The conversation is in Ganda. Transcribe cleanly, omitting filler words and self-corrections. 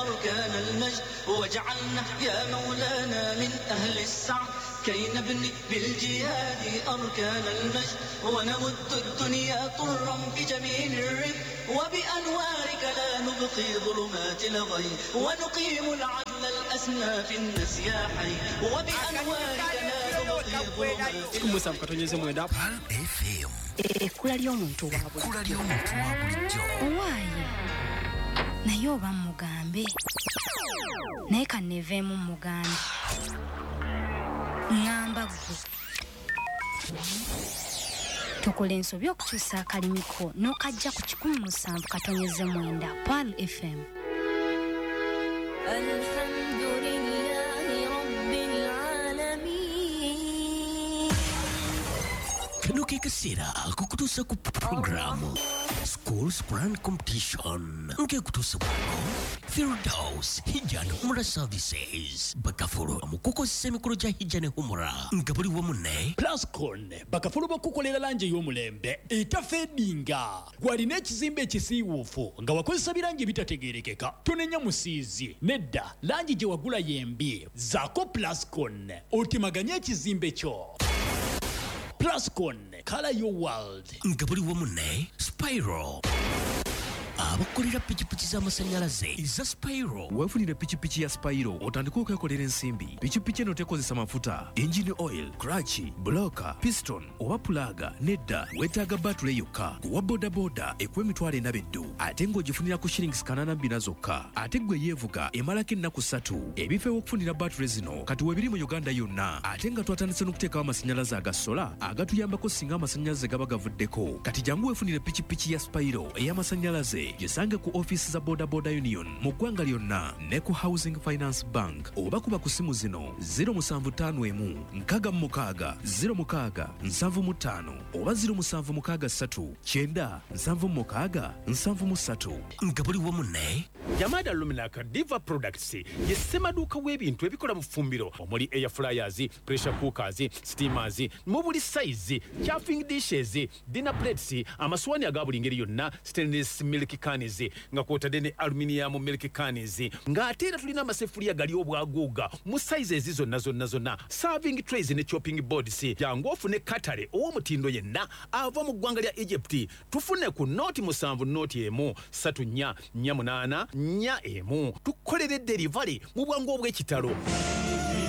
أركان المجد وجعلنا يا مولانا من أهل السعد كي نبني بالجهاد أركان المجد ونمد الدنيا طرا بجميل الرفق وبأنوارك لا نبقي ظلمات الغي ونقيم العدل الأسنى في النسياحي وبأنوارك لا نبقي ظلمات الغي FM ekkula ly'omuntu bulijjo owaaye naye oba mugambe naye kanneeveemu mugambe ngamba ggwe tukola ensobi okukyusa akalimiko n'okajja ku 107.9 Pal FM. Alhamdulillahi Rabbil Alamin. kano ke kaseera akukutuusa ku programu Schools Grand Competition nkekutuusa Firdaus Hijja ne Humra Services bakafulu mukukozesa emikolo gya Hijja ne Humra nga buli wamu ne Plascon bakafulu bakukolera langi y'omulembe etafeedinga walina ekizimbe ekisiiwuufu nga wakozesa birangi bitategeerekeka tonenya musiizi nedda langi gye wagula yembi zaako Plascon otemaganye ekizimbe kyo. Plascon, color your world. nga buli wamu ne Spyro abakolera pikipiki z'amasannyalaze eza Spyro. weefunire pikipiki ya Spyro otandika okwekolera ensimbi. pikipiki eno tekozesa mafuta, engine oil, clutch, blocker, piston oba pulaga nedda weetaaga batule yokka. kuwa bodaboda ekuwa $40 ate ng'ogifunira ku shillings 82 zokka. ate gwe yeevuga emalako ennaku 3. ebifo ew'okufunira batule zino kati weebiri mu Uganda yonna. ate nga twatandise n'okuteekawo amasannyalaze aga sola agatuyambako singa amasannyalaze gaba gavuddeko. kati jangu weefunire pikipiki ya Spyro ey'amasannyalaze gisange ku office za Boda Union mu ggwanga lyonna ne ku Housing Finance Bank oba kuba ku simu zino 0751 66 06 75 oba 0763 9 76 nga buli wamu ne Yamada Luminac Diva Products ye ssemaduuka w'ebintu ebikola mu ffumbiro omuli air fryers, pressure cookers, steamers mu buli size, chafing dishes, dinner plates, amaswani aga buli ngeri yonna, stainless milk cans nga kwotadde ne aluminium milk cans ng'ate era tulina amaseffuliya gali obwaguuga mu sizes zonna, serving trays ne chopping boards. Jangu ofune katale ow'omutindo yenna ava mu ggwanga lya Egypt. Tufune ku noti 7 noti emu 34 48 4 tukolere delivery mu bwangu obw'ekitalo.